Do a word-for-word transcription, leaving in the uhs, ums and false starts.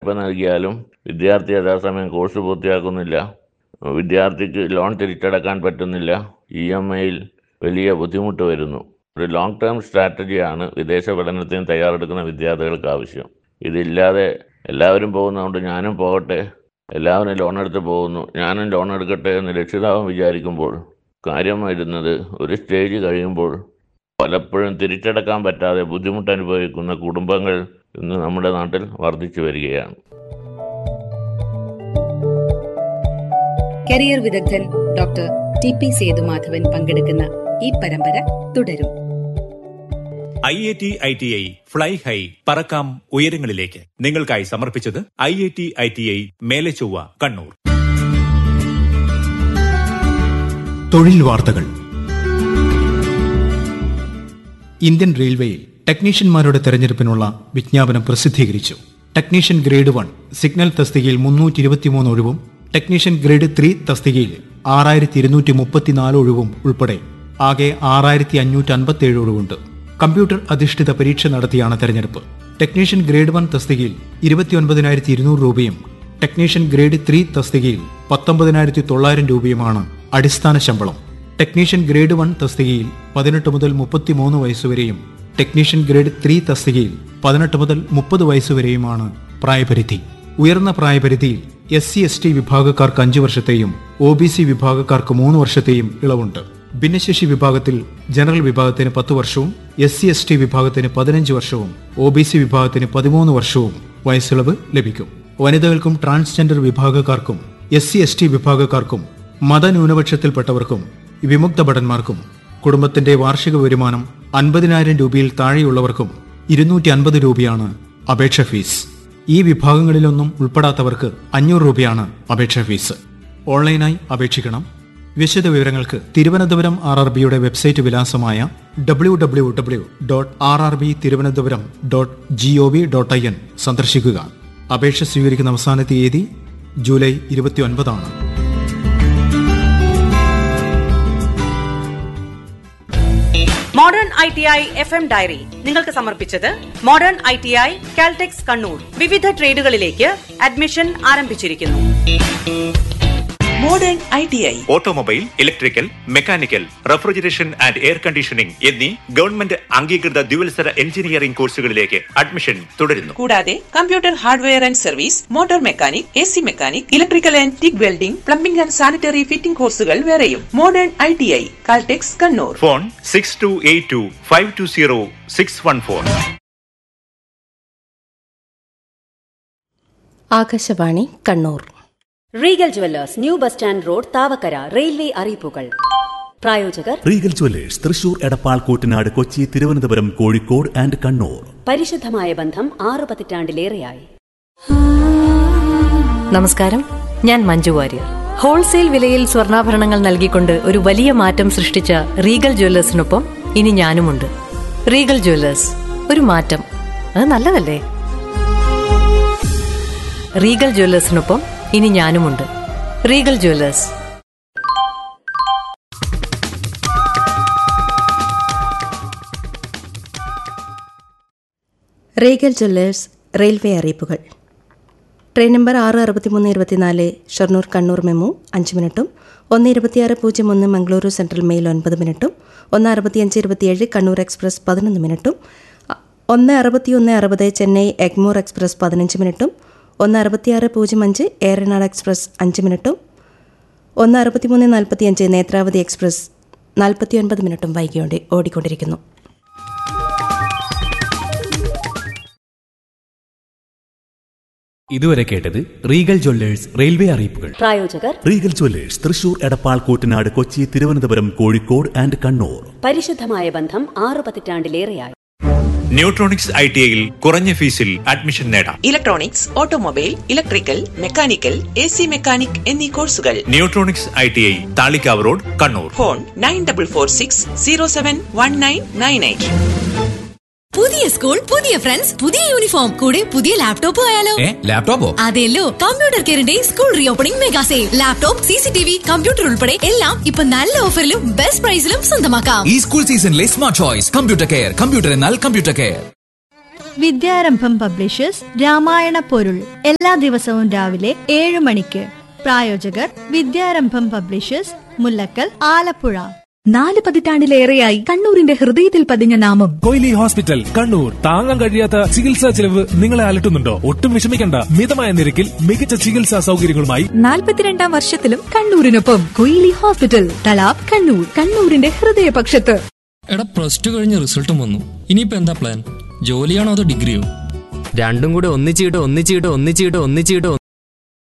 നൽകിയാലും വിദ്യാർത്ഥി യഥാസമയം കോഴ്സ് പൂർത്തിയാക്കുന്നില്ല. വിദ്യാർത്ഥിക്ക് ലോൺ തിരിച്ചടക്കാൻ പറ്റുന്നില്ല. ഇ എം ഐയിൽ വലിയ ബുദ്ധിമുട്ട് വരുന്നു. ഒരു ലോങ് ടേം സ്ട്രാറ്റജിയാണ് വിദേശ പഠനത്തിന് തയ്യാറെടുക്കുന്ന വിദ്യാർത്ഥികൾക്ക് ആവശ്യം. ഇതില്ലാതെ എല്ലാവരും പോകുന്നതുകൊണ്ട് ഞാനും പോകട്ടെ, എല്ലാവരും ലോൺ എടുത്ത് പോകുന്നു, ഞാനും ലോൺ എടുക്കട്ടെ എന്ന് രക്ഷിതാവും വിചാരിക്കുമ്പോൾ കാര്യം വരുന്നത് ഒരു സ്റ്റേജ് കഴിയുമ്പോൾ പലപ്പോഴും തിരിച്ചടക്കാൻ പറ്റാതെ ബുദ്ധിമുട്ട് അനുഭവിക്കുന്ന കുടുംബങ്ങൾ ഇന്ന് നമ്മുടെ നാട്ടിൽ വർദ്ധിച്ചു വരികയാണ്. കരിയർ വിദഗ്ധൻ ഡോക്ടർ ടി പി സേതുമാധവൻ പങ്കെടുക്കുന്ന ഈ പരമ്പര തുടരും. I I T I T I fly high പറക്കാം ഉയരങ്ങളിലേക്ക് നിങ്ങൾക്കായി സമർപ്പിച്ചത് I I T I T I Melechovva Kannur. തൊഴിൽ വാർത്തകൾ. ഇന്ത്യൻ റെയിൽവേയിൽ ടെക്നീഷ്യന്മാരുടെ തെരഞ്ഞെടുപ്പിനുള്ള വിജ്ഞാപനം പ്രസിദ്ധീകരിച്ചു. ടെക്നീഷ്യൻ ഗ്രേഡ് വൺ സിഗ്നൽ തസ്തികയിൽ മുന്നൂറ്റി ഇരുപത്തിമൂന്ന് ഒഴിവും ടെക്നീഷ്യൻ ഗ്രേഡ് ത്രീ തസ്തികയിൽ ആറായിരത്തി ഇരുന്നൂറ്റി മുപ്പത്തിനാല് ഒഴിവും ഉൾപ്പെടെ ആകെ ആറായിരത്തി അഞ്ഞൂറ്റി അൻപത്തി ഏഴ് ഒഴിവുണ്ട്. കമ്പ്യൂട്ടർ അധിഷ്ഠിത പരീക്ഷ നടത്തിയാണ് തെരഞ്ഞെടുപ്പ്. ടെക്നീഷ്യൻ ഗ്രേഡ് വൺ തസ്തികയിൽ ഇരുപത്തി ഒൻപതിനായിരത്തി ഇരുന്നൂറ് രൂപയും ടെക്നീഷ്യൻ ഗ്രേഡ് ത്രീ തസ്തികയിൽ പത്തൊമ്പതിനായിരത്തി തൊള്ളായിരം രൂപയുമാണ് അടിസ്ഥാന ശമ്പളം. ടെക്നീഷ്യൻ ഗ്രേഡ് വൺ തസ്തികയിൽ പതിനെട്ട് മുതൽ മുപ്പത്തിമൂന്ന് വയസ്സുവരെയും ടെക്നീഷ്യൻ ഗ്രേഡ് ത്രീ തസ്തികയിൽ പതിനെട്ട് മുതൽ മുപ്പത് വയസ്സുവരെയുമാണ് പ്രായപരിധി. ഉയർന്ന പ്രായപരിധിയിൽ എസ് സി എസ് ടി വിഭാഗക്കാർക്ക് അഞ്ചു വർഷത്തെയും ഒ ബി സി വിഭാഗക്കാർക്ക് മൂന്ന് വർഷത്തെയും ഇളവുണ്ട്. ഭിന്നശേഷി വിഭാഗത്തിൽ ജനറൽ വിഭാഗത്തിന് പത്ത് വർഷവും എസ് സി എസ് ടി വിഭാഗത്തിന് പതിനഞ്ച് വർഷവും ഒ ബി സി വിഭാഗത്തിന് പതിമൂന്ന് വർഷവും വയസ്സിളവ് ലഭിക്കും. വനിതകൾക്കും transgender വിഭാഗക്കാർക്കും S C S T വിഭാഗക്കാർക്കും മതന്യൂനപക്ഷത്തിൽപ്പെട്ടവർക്കും വിമുക്ത ഭടന്മാർക്കും കുടുംബത്തിന്റെ വാർഷിക വരുമാനം അൻപതിനായിരം രൂപയിൽ താഴെയുള്ളവർക്കും ഇരുന്നൂറ്റി അൻപത് രൂപയാണ് അപേക്ഷ ഫീസ്. ഈ വിഭാഗങ്ങളിലൊന്നും ഉൾപ്പെടാത്തവർക്ക് അഞ്ഞൂറ് രൂപയാണ് അപേക്ഷാ ഫീസ്. ഓൺലൈനായി അപേക്ഷിക്കണം. വിശദ വിവരങ്ങൾക്ക് തിരുവനന്തപുരം ആർ ആർ ബിയുടെ website വിലാസമായ W W W dot R R B Thiruvananthapuram dot G O V dot I N സന്ദർശിക്കുക. അപേക്ഷ സ്വീകരിക്കുന്ന അവസാന തീയതി ജൂലൈ ഇരുപത്തി ഒൻപതാണ്. Modern I T I F M diary നിങ്ങൾക്ക് സമർപ്പിച്ചത് modern I T I Caltex Kannur. വിവിധ ട്രേഡുകളിലേക്ക് അഡ്മിഷൻ ആരംഭിച്ചിരിക്കുന്നു. Modern I T I automobile, electrical, mechanical, refrigeration and air conditioning എന്നീ ഗവൺമെന്റ് അംഗീകൃത ദ്വിവത്സര എഞ്ചിനീയറിംഗ് കോഴ്സുകളിലേക്ക് അഡ്മിഷൻ തുടരുന്നു. കൂടാതെ computer hardware and service, motor mechanic, A C mechanic, electrical and tick welding, plumbing and sanitary fitting കോഴ്സുകൾ വേറെയും. Modern I T I Caltex Kannur. Phone six to eight to five to zero six one four. Akashvani Kannur. Regal jewellers, new bus stand road, Thavakkara. Railway അറിയിപ്പുകൾ. പ്രായോജകർ Regal jewellers, Thrissur, Edappal, Koottanad, Kochi, Thiruvananthapuram, Kozhikode and Kannur. പരിശുദ്ധമായ ബന്ധം ആറു പതിറ്റാണ്ടിലേറെയായി. നമസ്കാരം, ഞാൻ മഞ്ജു വാര്യർ. ഹോൾസെയിൽ വിലയിൽ സ്വർണ്ണാഭരണങ്ങൾ നൽകിക്കൊണ്ട് ഒരു വലിയ മാറ്റം സൃഷ്ടിച്ച റീഗൽ ജുവല്ലേഴ്സിനൊപ്പം ഇനി ഞാനുമുണ്ട്. റീഗൽ ജുവല്ലേഴ്സ്, ഒരു മാറ്റം, അത് നല്ലതല്ലേ? റീഗൽ ജുവല്ലേഴ്സിനൊപ്പം ഇനി ഞാനുമുണ്ട്. Regal jewellers. Regal Jewellers railway അറിയിപ്പുകൾ. ട്രെയിൻ നമ്പർ ആറ് അറുപത്തിമൂന്ന് ഇരുപത്തിനാല് ഷൊർണൂർ കണ്ണൂർ മെമു അഞ്ച് മിനിറ്റും ഒന്ന് ഇരുപത്തിയാറ് പൂജ്യം ഒന്ന് മംഗളൂരു സെൻട്രൽ മെയിൽ ഒൻപത് മിനിറ്റും ഒന്ന് അറുപത്തിയഞ്ച് ഇരുപത്തിയേഴ് കണ്ണൂർ എക്സ്പ്രസ് പതിനൊന്ന് മിനിറ്റും ഒന്ന് അറുപത്തിയൊന്ന് അറുപത് ചെന്നൈ എഗ്മോർ എക്സ്പ്രസ് പതിനഞ്ച് മിനിറ്റും ഒന്ന് അറുപത്തിയാറ് പൂജ്യം അഞ്ച് ഏറനാട് എക്സ്പ്രസ് അഞ്ച് മിനിറ്റും ഒന്ന് അറുപത്തിമൂന്ന് നാൽപ്പത്തിയഞ്ച് നേത്രാവതി എക്സ്പ്രസ് നാൽപ്പത്തിയൊൻപത് മിനിറ്റും വൈകി ഓടിക്കൊണ്ടിരിക്കുന്നു. ഇതുവരെ കേട്ടത് റീഗൽ ജ്വല്ലേഴ്സ് റെയിൽവേ അറിയിപ്പുകൾ. പ്രായോജകർ Regal Jewellers, Thrissur, Edappal, Koottanad, Kochi, Thiruvananthapuram, Kozhikode and Kannur. പരിശുദ്ധമായ ബന്ധം ആറു പതിറ്റാണ്ടിലേറെയായി. ന്യൂട്രോണിക്സ് ഐ ടി ഐയിൽ കുറഞ്ഞ ഫീസിൽ അഡ്മിഷൻ നേടാം. Electronics, automobile, electrical, mechanical, A C mechanic എന്നീ കോഴ്സുകൾ. Neutronics I T I Thalikkavu road, Kannur. Phone nine double four six zero seven one nine nine eight. പുതിയ സ്കൂൾ, പുതിയ ഫ്രണ്ട്സ്, പുതിയ യൂണിഫോം, കൂടെ പുതിയ ലാപ്ടോപ്പ് ആയാലോ? ലാപ്ടോപ്പോ? അതെല്ലോ, computer കെയറിന്റെ school re opening mega sale. Laptop, C C T V, computer ഉൾപ്പെടെ എല്ലാം ഇപ്പൊ നല്ല ഓഫറിലും ബെസ്റ്റ് പ്രൈസിലും സ്വന്തമാക്കാം. ഈ സ്കൂൾ സീസണിലെ smart choice computer care. Computer എന്നാൽ കമ്പ്യൂട്ടർ കെയർ. വിദ്യാരംഭം പബ്ലിഷേഴ്സ് രാമായണ പൊരുൾ എല്ലാ ദിവസവും രാവിലെ ഏഴ് മണിക്ക്. പ്രായോജകർ വിദ്യാരംഭം പബ്ലിഷേഴ്സ്, മുല്ലക്കൽ, ആലപ്പുഴ. നാല് പതിറ്റാണ്ടിലേറെയായി കണ്ണൂരിന്റെ ഹൃദയത്തിൽ പതിഞ്ഞ നാമം കൊയിലി ഹോസ്പിറ്റൽ കണ്ണൂർ. താങ്ങാൻ കഴിയാത്ത ചികിത്സാ ചെലവ് നിങ്ങളെ അലട്ടുന്നുണ്ടോ? ഒട്ടും വിഷമിക്കണ്ട. മിതമായ നിരക്കിൽ മികച്ച ചികിത്സാ സൗകര്യങ്ങളുമായി നാൽപ്പത്തിരണ്ടാം വർഷത്തിലും കണ്ണൂരിനൊപ്പം കൊയിലി ഹോസ്പിറ്റൽ, തലാബ്, കണ്ണൂർ. കണ്ണൂരിന്റെ ഹൃദയപക്ഷത്ത്. എടാ, പ്ലസ് ടു കഴിഞ്ഞ റിസൾട്ടും വന്നു. ഇനിയിപ്പോ എന്താ പ്ലാൻ? ജോലിയാണോ അതോ ഡിഗ്രിയോ? രണ്ടും കൂടെ ഒന്നിച്ചിട്ട് ഒന്നിച്ചിട്ട് ഒന്നിച്ചിട്ട് ഒന്നിച്ചിട്ട്